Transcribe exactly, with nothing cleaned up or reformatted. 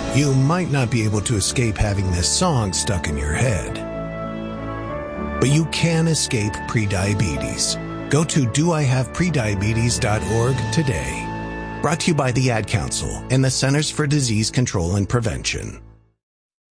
You might not be able to escape having this song stuck in your head, but you can escape prediabetes. Go to do I have prediabetes dot org today. Brought to you by the Ad Council and the Centers for Disease Control and Prevention.